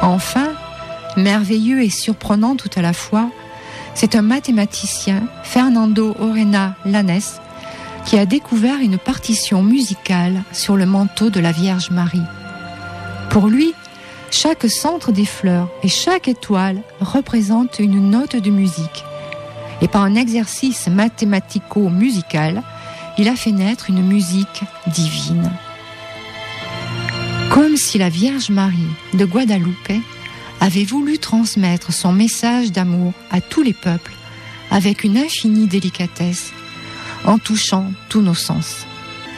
Enfin, merveilleux et surprenant tout à la fois, c'est un mathématicien, Fernando Orena Lanes, qui a découvert une partition musicale sur le manteau de la Vierge Marie. Pour lui, chaque centre des fleurs et chaque étoile représente une note de musique. Et par un exercice mathématico-musical, il a fait naître une musique divine. Comme si la Vierge Marie de Guadalupe avait voulu transmettre son message d'amour à tous les peuples avec une infinie délicatesse, en touchant tous nos sens.